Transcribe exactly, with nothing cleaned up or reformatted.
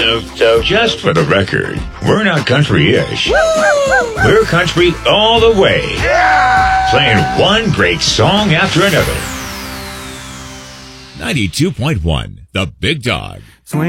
So, so, just for the record, we're not country-ish. We're country all the way. Playing one great song after another. ninety-two point one, The Big Dog.